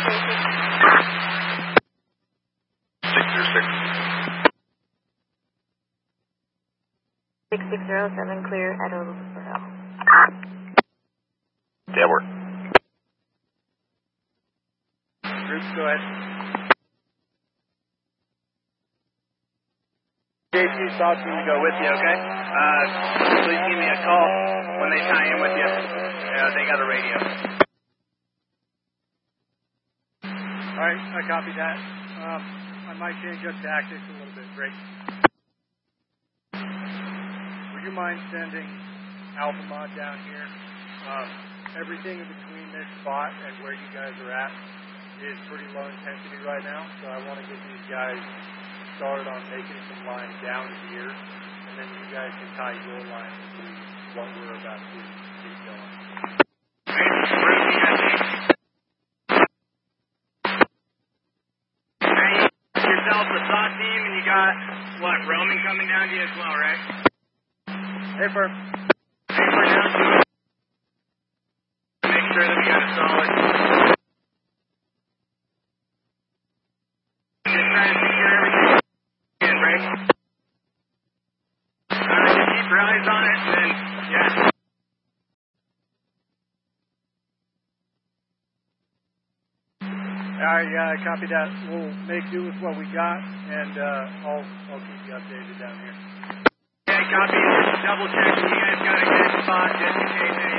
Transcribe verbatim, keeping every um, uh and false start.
six six zero seven clear at Overhill. Yeah, work. Groups, go ahead. J P SWAT team to go with you, okay? Uh, please give me a call when they tie in with you. Yeah, they got a radio. Alright, I copy that. Um, I might change up tactics a little bit. Great. Would you mind sending Alpha Mod down here? Um, everything in between this spot and where you guys are at is pretty low intensity right now, so I want to get these guys started on making some lines down here, and then you guys can tie your line to what we're about to get going. Yourself the SWAT team, and you got, what, Roman coming down to you as well, right? Hey, Firm. Hey, we're down. Make sure that we got a solid. Just trying to secure everything. Again, right? Alright, just keep your eyes on it, and yeah. Alright, yeah, copy that. We'll make do with what we got, and uh, I'll I'll keep you updated down here. Okay, copy. Just double check if you guys got a good spot just in case any